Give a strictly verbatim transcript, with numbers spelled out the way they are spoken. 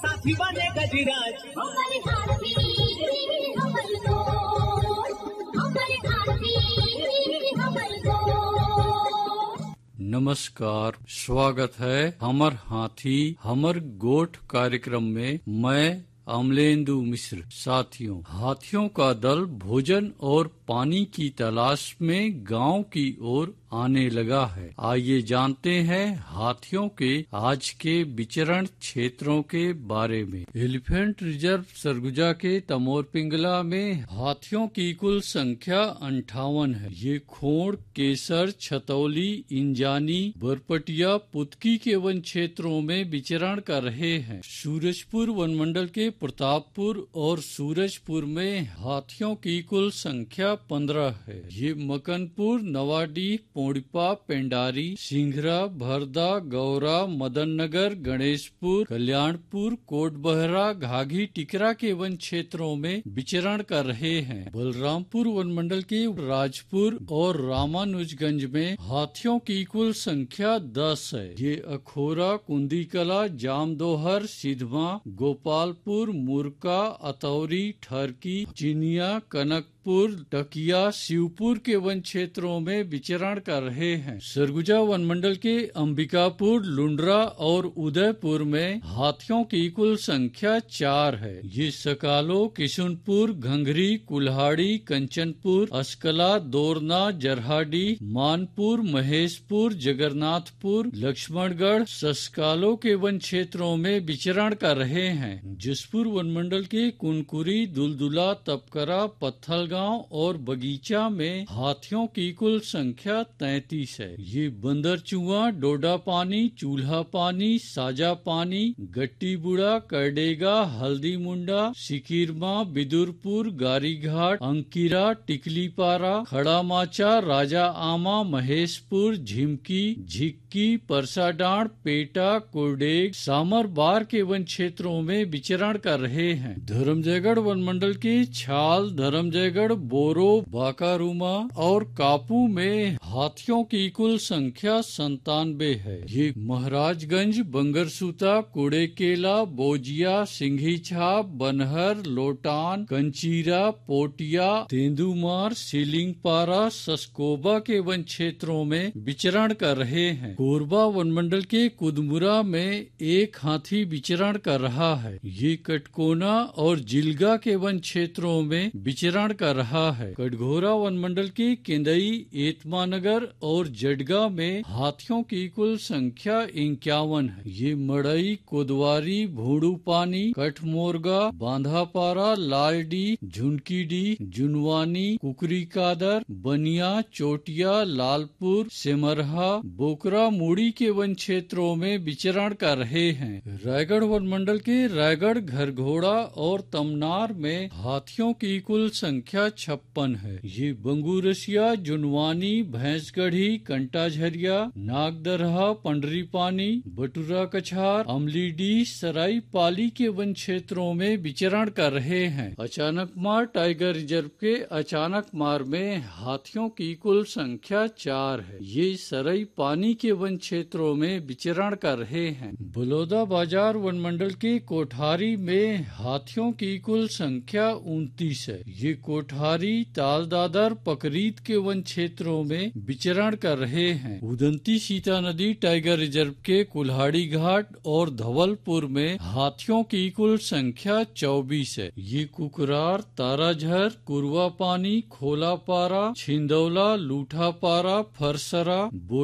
साथी बने गजराज हमारे हाथी हमारे दोस्त हमारे हाथी हमारे दोस्त। नमस्कार, स्वागत है हमर हाथी हमर गोठ कार्यक्रम में। मैं अमलेंदु मिश्र। साथियों, हाथियों का दल भोजन और पानी की तलाश में गांव की ओर आने लगा है। आइए जानते हैं हाथियों के आज के विचरण क्षेत्रों के बारे में। एलिफेंट रिजर्व सरगुजा के तमोर पिंगला में हाथियों की कुल संख्या अंठावन है। ये खोड़, केसर, छतौली, इंजानी, बरपटिया, पुतकी के वन क्षेत्रों में विचरण कर रहे हैं। सूरजपुर वनमंडल के प्रतापपुर और सूरजपुर में हाथियों की कुल संख्या पंद्रह है। ये मकनपुर, नवाडी, पोड़िपा, पेंडारी, सिंघरा, भरदा, गौरा, मदन नगर, गणेशपुर, कल्याणपुर, कोटबहरा, घाघी, टिकरा के वन क्षेत्रों में विचरण कर रहे हैं। बलरामपुर वनमंडल के राजपुर और रामानुजगंज में हाथियों की कुल संख्या दस है। ये अखोरा, कुंदीकला, जामदोहर, सिधमा, गोपालपुर, मुरका, अतौरी, ठरकी, चिनिया, कनकपुर, टकिया, शिवपुर के वन क्षेत्रों में विचरण कर रहे हैं। सरगुजा वनमंडल के अंबिकापुर, लुंड्रा और उदयपुर में हाथियों की कुल संख्या चार है। ये सकालो, किशुनपुर, घंघरी, कुल्हाड़ी, कंचनपुर, अस्कला, दोरना, जरहाडी, मानपुर, महेशपुर, जगन्नाथपुर, लक्ष्मणगढ़, सस्कालो के वन क्षेत्रों में विचरण कर रहे हैं। जसपुर वनमंडल के कुनकुरी, दुलदुला, तपकरा, पत्थलगांव और बगीचा में हाथियों की कुल संख्या तैतीस है। ये बंदरचुआ, डोडा पानी, चूल्हा पानी, साजा पानी, गट्टी बुड़ा, करडेगा, हल्दी मुंडा, सिकिरमा, बिदुरपुर, गारीघाट, अंकिरा, टिकलीपारा, खड़ा माचा, राजा आमा, महेशपुर, झिमकी, झिक्की, परसाडांड, पेटा, कुरडेग, सामर बार के वन क्षेत्रों में विचरण कर रहे हैं। धर्मजयगढ़ वनमंडल के छाल, धर्मजयगढ़, बोरो, बाकारूमा और कापू में हाथियों की कुल संख्या संतानवे है। ये महाराजगंज, बंगरसूता, कुड़ेकेला, बोजिया, सिंघी छाप, बनहर, लोटान, कंचीरा, पोटिया, तेंदुमार, सीलिंगपारा, सस्कोबा के वन क्षेत्रों में विचरण कर रहे हैं। कोरबा वनमंडल के कुदमुरा में एक हाथी विचरण कर रहा है। ये कटकोना और जिलगा के वन क्षेत्रों में विचरण कर रहा है। कटघोरा वनमंडल के केंदई, एतमानगर और जडगा में हाथियों की कुल संख्या इक्यावन है। ये मड़ई, कोदवारी, भूडू पानी, कठमोरगा, बांधापारा, लालडी, झुनकीडी, जुनवानी, कुकरी कादर, बनिया, चोटिया, लालपुर, सेमरहा, बोकरा, मूड़ी के वन क्षेत्रों में विचरण कर रहे हैं। रायगढ़ वनमंडल के रायगढ़, घरघोड़ा और तमनार में हाथियों की कुल संख्या छप्पन है। ये बंगूरसिया, जुनवानी, भैंसगढ़ी, कंटाझरिया, नागदरहा, पंडरी पानी, बटुरा कछार, अमलीडी, सराई पाली के वन क्षेत्रों में विचरण कर रहे हैं। अचानक मार टाइगर रिजर्व के अचानक मार में हाथियों की कुल संख्या चार है। ये सराई पानी के वन क्षेत्रों में विचरण कर रहे हैं। बलौदा बाजार वनमंडल के कोठारी में हाथियों की कुल संख्या उनतीस है। ये कोठारी, तालदादर, पकरीत के वन क्षेत्रों में विचरण कर रहे हैं। उदंती सीता नदी टाइगर रिजर्व के कुल्हाड़ी घाट और धवलपुर में हाथियों की कुल संख्या चौबीस है। ये कुकरार, ताराझर, कुरवा पानी, खोलापारा, छिंदौला, लूठापारा, फरसरा,